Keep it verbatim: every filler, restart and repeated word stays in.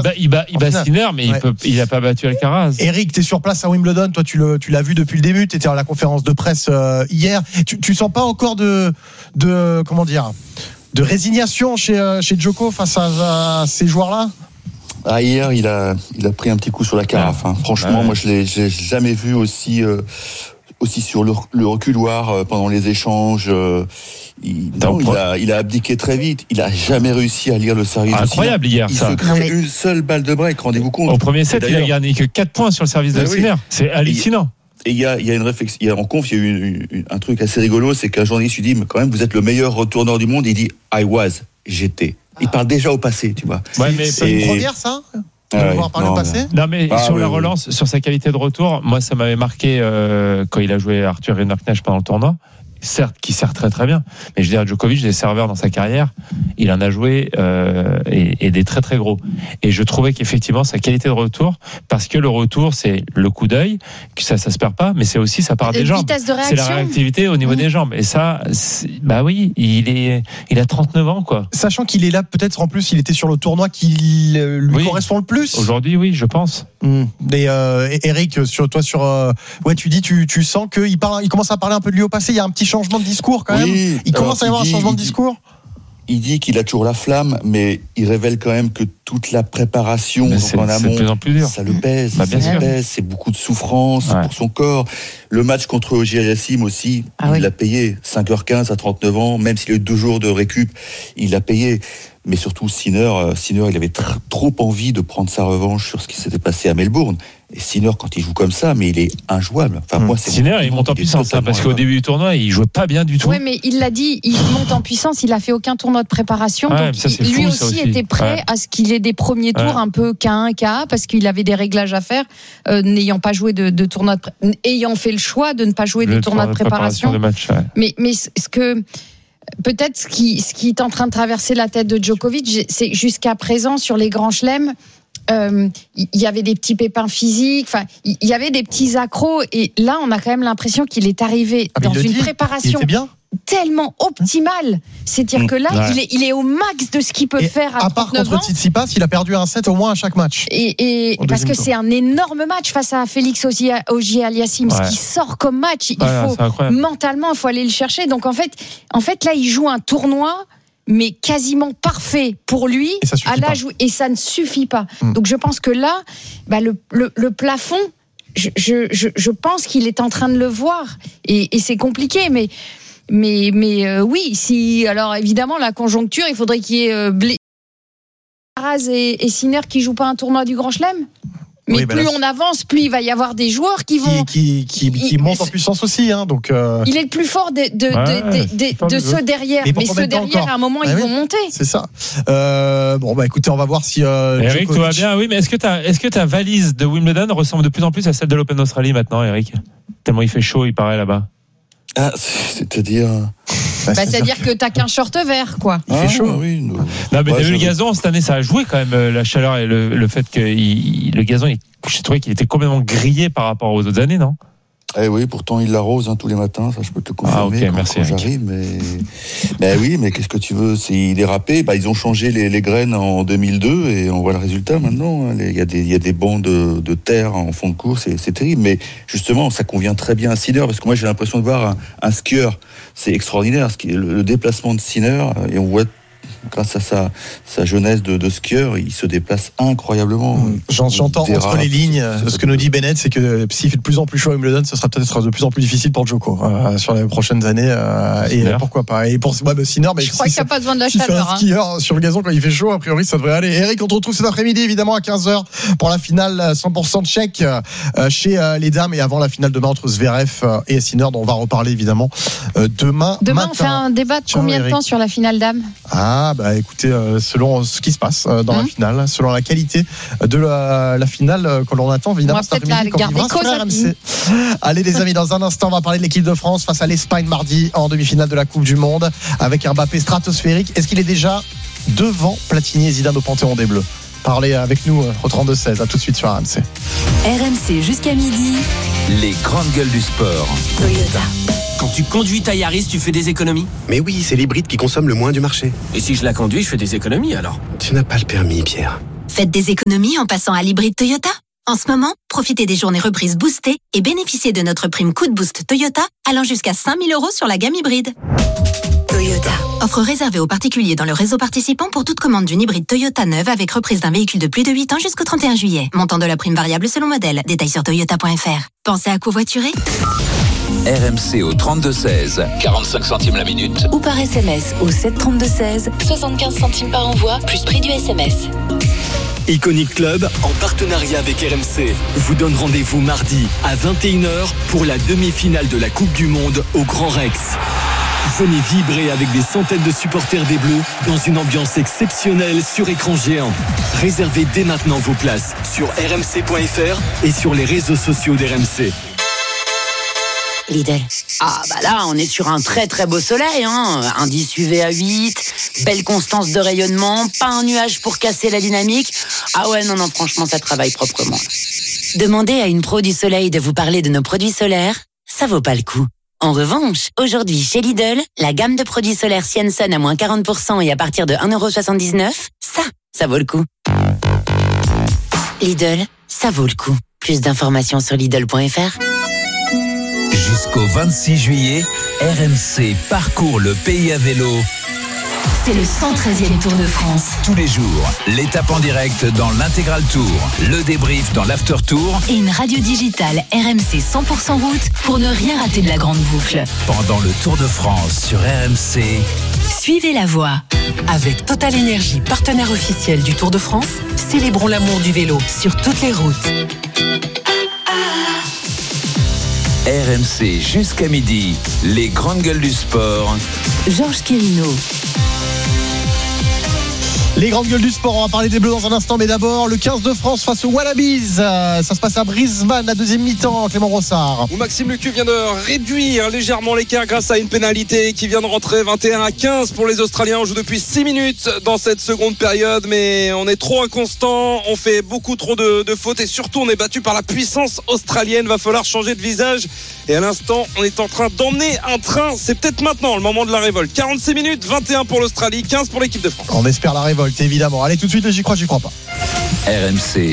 bat, il bat, il bat Sinner, mais ouais. il peut, il a pas battu Alcaraz. Eric, t'es sur place à Wimbledon. Toi, tu le, tu l'as vu depuis le début. T'étais à la conférence de presse euh, hier. Tu, tu sens pas encore de, de, comment dire, de résignation chez, euh, chez Djoko face à, à ces joueurs-là? Ah, hier, il a, il a pris un petit coup sur la carafe. Hein. Franchement, ouais. moi, je l'ai, je l'ai jamais vu aussi, euh, aussi sur le, le reculoir euh, pendant les échanges. Euh, il, non, il, a, il a abdiqué très vite. Il a jamais réussi à lire le service. Ah, incroyable hier. Il ça. se crée mais... une seule balle de break. Rendez-vous compte. Au premier set, il a gagné que quatre points sur le service de Sinner. Oui. C'est hallucinant. Et il y a, il y a une réflexion. Il y a, en conf, il y a eu une, une, un truc assez rigolo, c'est qu'un journaliste lui dit, mais quand même, vous êtes le meilleur retourneur du monde. Il dit, I was, j'étais. Il parle déjà au passé, tu vois. Ouais, mais c'est une première, ça de ah pouvoir parler au passé. Non, mais ah, sur oui, la relance, oui. sur sa qualité de retour, moi, ça m'avait marqué euh, quand il a joué Arthur Rinderknecht pendant le tournoi. Certes, qui sert très très bien, mais je veux dire, Djokovic, des serveurs dans sa carrière, il en a joué euh, et, et des très très gros. Et je trouvais qu'effectivement sa qualité de retour, parce que le retour c'est le coup d'œil, que ça ça se perd pas, mais c'est aussi ça part des jambes. C'est la réactivité au niveau mmh. des jambes. Et ça, bah oui, il est, il a trente-neuf ans quoi. Sachant qu'il est là, peut-être en plus, il était sur le tournoi qui lui oui. correspond le plus. Aujourd'hui, oui, je pense. Mmh. Et euh, Eric, sur toi, sur euh, ouais, tu dis, tu tu sens qu'il parle, il commence à parler un peu de lui au passé. Il y a un petit changement de discours quand même. Oui, il commence à y avoir dit, un changement de dit, discours. Il dit qu'il a toujours la flamme, mais il révèle quand même que toute la préparation c'est, en amont, c'est de plus en plus dur. ça le pèse, bah, bien ça sûr. le pèse, c'est beaucoup de souffrance ouais. pour son corps. Le match contre Auger-Aliassime aussi, ah, il oui. l'a payé, cinq heures quinze à trente-neuf ans, même s'il a eu deux jours de récup, il l'a payé. Mais surtout, Sinner, Sinner, il avait tr- trop envie de prendre sa revanche sur ce qui s'était passé à Melbourne. Et Sinner, quand il joue comme ça, mais il est injouable. Enfin, mmh. moi, c'est Sinner, il monte en puissance, hein, parce qu'au début du tournoi, il jouait pas bien du tout. Oui, mais il l'a dit, il monte en puissance. Il a fait aucun tournoi de préparation, ouais, donc ça, il, lui fou, aussi, aussi était prêt ouais. à ce qu'il ait des premiers tours ouais. un peu K un, K un, parce qu'il avait des réglages à faire, euh, n'ayant pas joué de, de tournoi, de pré... ayant fait le choix de ne pas jouer le des tournois de préparation. De match, ouais. Mais, mais ce que peut-être ce qui, ce qui est en train de traverser la tête de Djokovic, c'est jusqu'à présent sur les grands chelems, euh, il y avait des petits pépins physiques, enfin, il y avait des petits accros, et là, on a quand même l'impression qu'il est arrivé ah, dans une dit, préparation tellement optimale. C'est-à-dire mmh, que là, ouais. il, est, il est au max de ce qu'il peut et faire à, à part contre ans. Tsitsipas, il a perdu un set au moins à chaque match. Et, et parce que tour. c'est un énorme match face à Félix Auger-Aliassime, ouais. ce qui sort comme match, il ouais, faut mentalement, il faut aller le chercher. Donc en fait, en fait, là, il joue un tournoi, mais quasiment parfait pour lui et à l'âge où, et ça ne suffit pas. Mmh. Donc je pense que là, bah, le, le, le plafond, je, je, je, je pense qu'il est en train de le voir, et, et c'est compliqué, mais. Mais, mais euh, oui, si, alors évidemment, la conjoncture, il faudrait qu'il y ait euh, Blé... Alcaraz et, et Sinner qui jouent pas un tournoi du Grand Chelem. Mais oui, plus là, on avance, plus il va y avoir des joueurs qui vont. Qui, qui, qui, qui montent en puissance aussi. Hein, donc euh... Il est le plus fort de, de, ouais, de, de, de, de ceux derrière. Mais, mais ceux derrière, encore. à un moment, ah, ils oui, vont monter. C'est ça. Euh, bon, bah écoutez, on va voir si. Euh, Eric, Djokovic... tout va bien. Oui, mais est-ce que, ta, est-ce que ta valise de Wimbledon ressemble de plus en plus à celle de l'Open d'Australie maintenant, Eric? Tellement il fait chaud, il paraît là-bas. Ah, c'est-à-dire. Bah, bah, c'est-à-dire que t'as qu'un short vert, quoi. Il fait chaud, oui. Non, non mais ouais, t'as vu le gazon cette année, ça a joué quand même la chaleur et le, le fait que il, le gazon, il, j'ai trouvé qu'il était complètement grillé par rapport aux autres années, non? Eh oui, pourtant il l'arrose hein, tous les matins, ça je peux te le confirmer. Ah, okay, quand, merci, quand j'arrive, mais mais oui, mais qu'est-ce que tu veux, c'est il est râpé. Bah ils ont changé les, les graines en deux mille deux et on voit le résultat maintenant. Il y a des il y a des bancs de, de terre en fond de course, c'est, c'est terrible. Mais justement, ça convient très bien à Sinner parce que moi j'ai l'impression de voir un, un skieur, c'est extraordinaire, ce qui le, le déplacement de Sinner et on voit. Grâce à sa, sa jeunesse de, de skieur, il se déplace incroyablement. J'en, j'entends entre les lignes. Ce que nous dit Bennett, c'est que s'il fait de plus en plus chaud à Wimbledon, ce sera peut-être de plus en plus difficile pour Djoko euh, sur les prochaines années. Euh, et pourquoi pas. Et pour ouais, bah, Sinner, bah, je crois qu'il n'y a pas besoin de la chaleur. Un skieur hein. Sur le gazon quand il fait chaud, a priori, ça devrait aller. Eric, on te retrouve cet après-midi, évidemment, à quinze heures pour la finale cent pour cent tchèque euh, chez euh, les dames et avant la finale demain entre Zverev euh, et Sinner, dont on va reparler évidemment euh, demain. Demain, matin. on fait un débat de combien de temps sur la finale dames? Ah, bah écoutez, euh, selon ce qui se passe euh, dans mmh. la finale, selon la qualité de la, la finale euh, que l'on attend, évidemment, cet après-midi quand il sur R M C. Allez les amis, dans un instant, on va parler de l'équipe de France face à l'Espagne mardi en demi-finale de la Coupe du Monde avec un Mbappé stratosphérique. Est-ce qu'il est déjà devant Platini et Zidane au Panthéon des Bleus? Parlez avec nous au trente-deux seize. À tout de suite sur R M C. R M C jusqu'à midi. Les grandes gueules du sport. Toyota. Quand tu conduis ta Yaris, tu fais des économies? Mais oui, c'est l'hybride qui consomme le moins du marché. Et si je la conduis, je fais des économies alors? Tu n'as pas le permis, Pierre. Faites des économies en passant à l'hybride Toyota. En ce moment, profitez des journées reprises boostées et bénéficiez de notre prime coup de boost Toyota allant jusqu'à cinq mille euros sur la gamme hybride. Toyota. Offre réservée aux particuliers dans le réseau participant pour toute commande d'une hybride Toyota neuve avec reprise d'un véhicule de plus de huit ans jusqu'au trente et un juillet. Montant de la prime variable selon modèle. Détails sur toyota point f r. Pensez à covoiturer ? R M C au trente-deux seize, quarante-cinq centimes la minute. Ou par S M S au sept trente-deux seize, soixante-quinze centimes par envoi, plus prix du S M S. Iconic Club, en partenariat avec R M C, vous donne rendez-vous mardi à vingt et une heures pour la demi-finale de la Coupe du Monde au Grand Rex. Venez vibrer avec des centaines de supporters des Bleus dans une ambiance exceptionnelle sur écran géant. Réservez dès maintenant vos places sur r m c point f r et sur les réseaux sociaux d'R M C. Lidl. Ah bah là, on est sur un très très beau soleil, hein. Indice U V à huit, belle constance de rayonnement, pas un nuage pour casser la dynamique. Ah ouais, non, non, franchement, ça travaille proprement. Demandez à une pro du soleil de vous parler de nos produits solaires, ça vaut pas le coup. En revanche, aujourd'hui chez Lidl, la gamme de produits solaires Sienson à moins quarante pour cent et à partir de un euro soixante-dix-neuf, ça, ça vaut le coup. Lidl, ça vaut le coup. Plus d'informations sur Lidl point f r. Jusqu'au vingt-six juillet, R M C parcourt le pays à vélo. C'est le cent treizième Tour de France. Tous les jours, l'étape en direct dans l'Intégral Tour, le débrief dans l'After Tour et une radio digitale R M C cent pour cent route pour ne rien rater de la grande boucle. Pendant le Tour de France sur R M C. Suivez la voie. Avec Total Énergie, partenaire officiel du Tour de France, célébrons l'amour du vélo sur toutes les routes. R M C jusqu'à midi, les grandes gueules du sport. Georges Quérino. Les grandes gueules du sport, on va parler des Bleus dans un instant, mais d'abord le quinze de France face aux Wallabies. Ça se passe à Brisbane, la deuxième mi-temps, Clément Rossard. Où Maxime Lucu vient de réduire légèrement l'écart grâce à une pénalité qui vient de rentrer. Vingt et un à quinze pour les Australiens. On joue depuis six minutes dans cette seconde période, mais on est trop inconstant, on fait beaucoup trop de, de fautes et surtout on est battu par la puissance australienne. Va falloir changer de visage et à l'instant on est en train d'emmener un train. C'est peut-être maintenant le moment de la révolte. quarante-six minutes, vingt et un pour l'Australie, quinze pour l'équipe de France. On espère la révolte évidemment. Allez, tout de suite, j'y crois, j'y crois pas. R M C